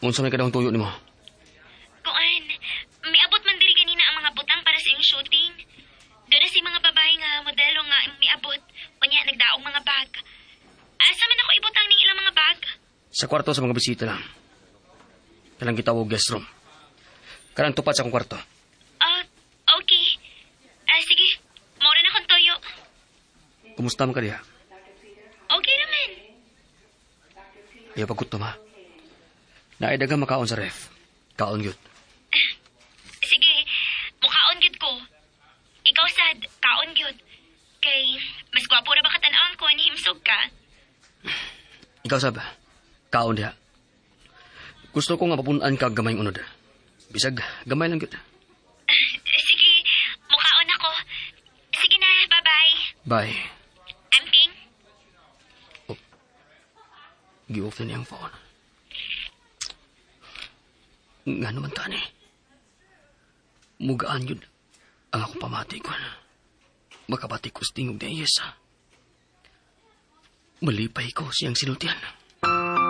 Unsa may kadahong tuyo nimo? Kuan, may abot man diri ganina ang mga butang para sa iyong shooting. Doon na si mga babae nga modelo nga may abot. Kunya, nagdaong mga bag. Asa man ako ibutang ning ilang mga bag? Sa kwarto sa mga bisita lang. Kalang gitawag guest room. Kanang tupat sa akong kwarto. Okay. Sige, maura na akong toyo. Kumusta man ka diha? Okay naman. Ayaw pagkutom ha. Naidagang makaon sa ref. Kaon yun. Sige, mukaon gyud ko. Ikaw sad, kaon gyud. Kay, mas gwapo na ba katanaon ko ni himsog ka? Ikaw sab, kaon diha. Gusto ko nga papunan ka gamay unod. Bisag, gamay lang yun. Sige, mukaon ako. Sige na, bye-bye. Bye. Amping? Gi-off na niyang phone. Nga naman tani. Mugaan yun ang akong pamati ko. Makabati ko sa tingog na iyesa. Malipay ko siyang sinultihan.